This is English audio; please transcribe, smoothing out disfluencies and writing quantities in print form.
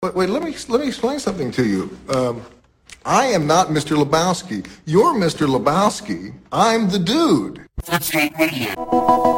Wait, let me explain something to you. I am not Mr. Lebowski. You're Mr. Lebowski. I'm the dude. Footscape Radio.